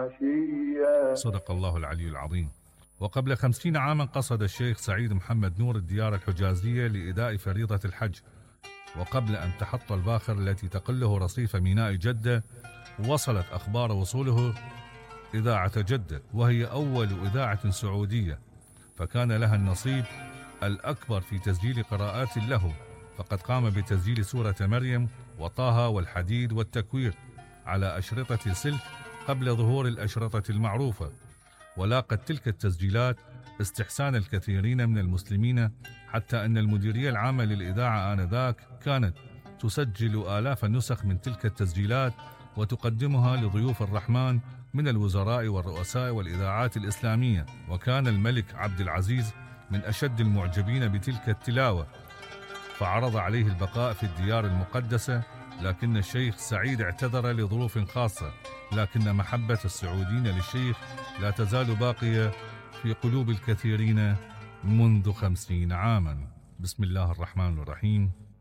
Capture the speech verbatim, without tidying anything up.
عشيا. صدق الله العلي العظيم. وقبل خمسين عاما قصد الشيخ سعيد محمد نور الديار الحجازية لإداء فريضة الحج، وقبل أن تحط الباخر التي تقله رصيف ميناء جدة وصلت أخبار وصوله إذاعة جدة، وهي أول إذاعة سعودية، فكان لها النصيب الأكبر في تسجيل قراءات له، فقد قام بتسجيل سورة مريم وطه والحديد والتكوير على أشرطة سلك قبل ظهور الأشرطة المعروفة، ولاقت تلك التسجيلات استحسان الكثيرين من المسلمين، حتى أن المديرية العامة للإذاعة آنذاك كانت تسجل آلاف النسخ من تلك التسجيلات وتقدمها لضيوف الرحمن من الوزراء والرؤساء والإذاعات الإسلامية. وكان الملك عبد العزيز من أشد المعجبين بتلك التلاوة، فعرض عليه البقاء في الديار المقدسة، لكن الشيخ سعيد اعتذر لظروف خاصة، لكن محبة السعوديين للشيخ لا تزال باقية في قلوب الكثيرين منذ خمسين عاما. بسم الله الرحمن الرحيم.